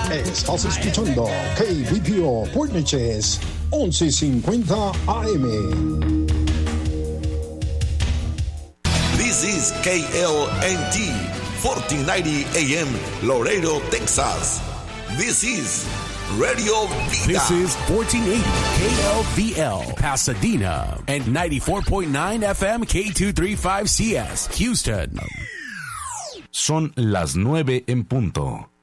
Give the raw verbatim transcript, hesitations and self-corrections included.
Estás escuchando K B P O Port Neches once cincuenta A M. This is K L N T fourteen ninety A M Laredo, Texas. This is Radio Vida. This is fourteen eighty K L V L Pasadena and ninety-four point nine F M K two thirty-five C S Houston. Son las nueve en punto.